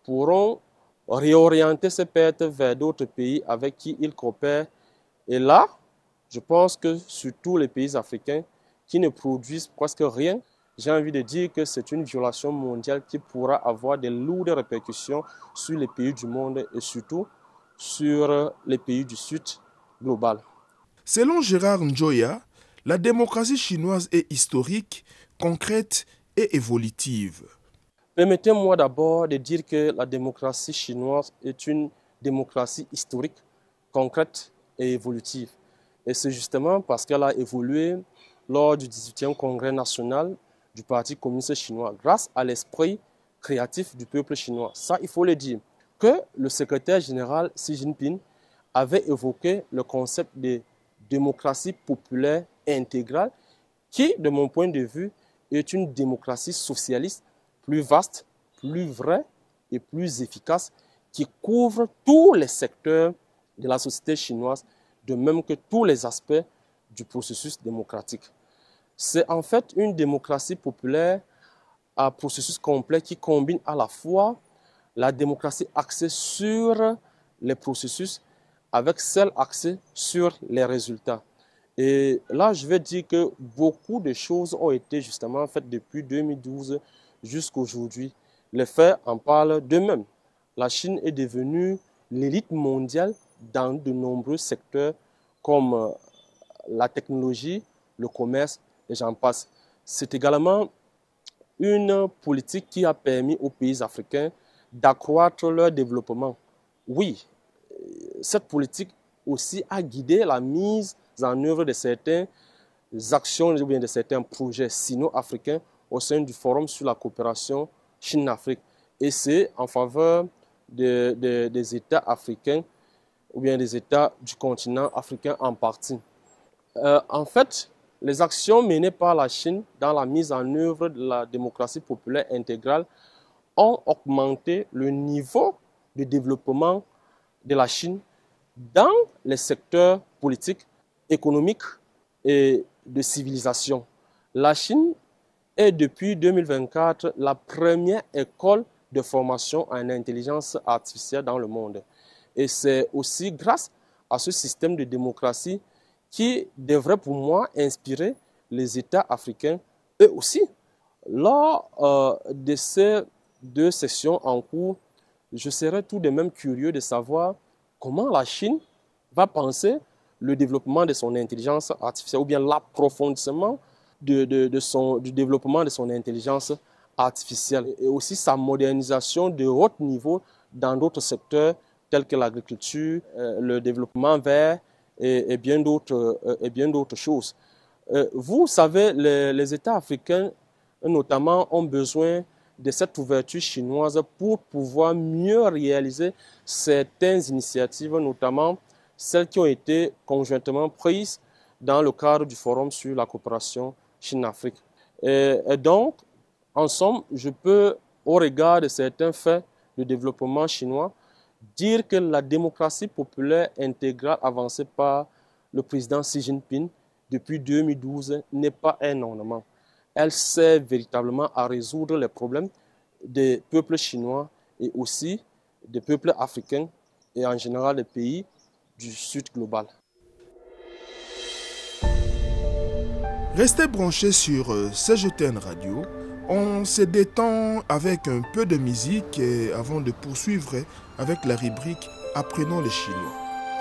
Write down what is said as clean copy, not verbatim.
pourront réorienter ces pertes vers d'autres pays avec qui ils coopèrent. Et là, je pense que surtout les pays africains qui ne produisent presque rien, j'ai envie de dire que c'est une violation mondiale qui pourra avoir de lourdes répercussions sur les pays du monde et surtout sur les pays du Sud global. Selon Gérard Njoya, la démocratie chinoise est historique, concrète et évolutive. Permettez-moi d'abord de dire que la démocratie chinoise est une démocratie historique, concrète et évolutive. Et c'est justement parce qu'elle a évolué lors du 18e congrès national du Parti communiste chinois, grâce à l'esprit créatif du peuple chinois. Ça, il faut le dire, que le secrétaire général Xi Jinping avait évoqué le concept de démocratie populaire intégrale, qui, de mon point de vue, est une démocratie socialiste plus vaste, plus vraie et plus efficace, qui couvre tous les secteurs de la société chinoise, de même que tous les aspects du processus démocratique. C'est en fait une démocratie populaire à processus complet qui combine à la fois la démocratie axée sur les processus avec celle axée sur les résultats. Et là, je vais dire que beaucoup de choses ont été justement faites depuis 2012 jusqu'à aujourd'hui. Les faits en parlent d'eux-mêmes. La Chine est devenue l'élite mondiale dans de nombreux secteurs comme la technologie, le commerce et j'en passe. C'est également une politique qui a permis aux pays africains d'accroître leur développement. Oui, cette politique aussi a guidé la mise en œuvre de certaines actions ou bien de certains projets sino-africains au sein du Forum sur la coopération Chine-Afrique. Et c'est en faveur des États africains ou bien des États du continent africain en partie. En fait, les actions menées par la Chine dans la mise en œuvre de la démocratie populaire intégrale ont augmenté le niveau de développement de la Chine dans les secteurs politiques, économiques et de civilisation. La Chine est depuis 2024 la première école de formation en intelligence artificielle dans le monde. Et c'est aussi grâce à ce système de démocratie qui devrait pour moi inspirer les États africains eux aussi. Lors de ces 2 sessions en cours, je serais tout de même curieux de savoir comment la Chine va penser le développement de son intelligence artificielle ou bien l'approfondissement du développement de son intelligence artificielle et aussi sa modernisation de haut niveau dans d'autres secteurs tels que l'agriculture, le développement vert et bien d'autres choses. Vous savez, les États africains notamment ont besoin de cette ouverture chinoise pour pouvoir mieux réaliser certaines initiatives, notamment celles qui ont été conjointement prises dans le cadre du Forum sur la coopération Chine-Afrique. Et donc, en somme, je peux, au regard de certains faits de développement chinois, dire que la démocratie populaire intégrale avancée par le président Xi Jinping depuis 2012 n'est pas un ornement. Elle sert véritablement à résoudre les problèmes des peuples chinois et aussi des peuples africains et en général des pays du Sud global. Restez branchés sur CGTN Radio. On se détend avec un peu de musique avant de poursuivre avec la rubrique Apprenons le chinois.